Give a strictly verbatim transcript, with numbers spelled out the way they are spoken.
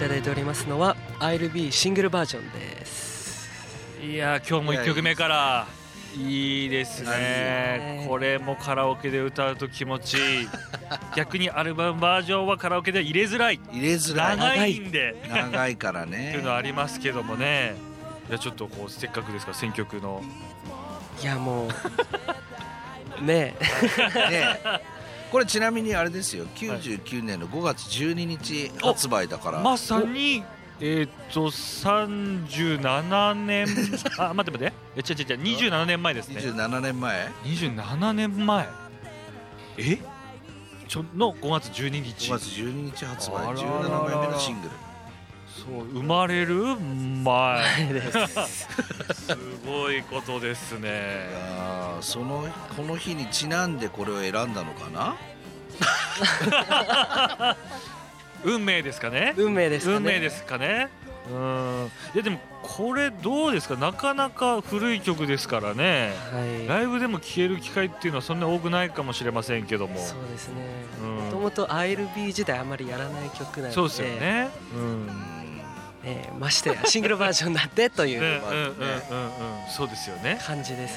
ただいておりますのは I'll Be シングルバージョンです。 いや今日もいっきょくめからいいですね。これもカラオケで歌うと気持ちいい逆にアルバムバージョンはカラオケで入れづらい入れづらい長いんで長いからねっていうのはありますけどもね。いやちょっとこうせっかくですから選曲のいやもうねえねえこれちなみにあれですよきゅうじゅうきゅうねんのごがつじゅうににち発売だから、 まさにえっとさんじゅうななねんあ待って待ってえ違う違う違うにじゅうななねんまえですね。 にじゅうななねんまえにじゅうななねんまええちょのごがつじゅうににちごがつじゅうににち発売あらららじゅうななまいめのシングル。 そう生まれる前ですすごいことですね。 あそのこの日にちなんでこれを選んだのかな運命ですかね。 運命ですかね。 運命ですかね。うんいやでもこれどうですか。なかなか古い曲ですからね、 はい、 ライブでも聴ける機会っていうのはそんな多くないかもしれませんけども。 そうですね。 うんもともと I'll Be 自体あまりやらない曲なのでそうですよね。うんえーましてやシングルバージョンだってといううんうんうんうんうんそうですよね。 感じです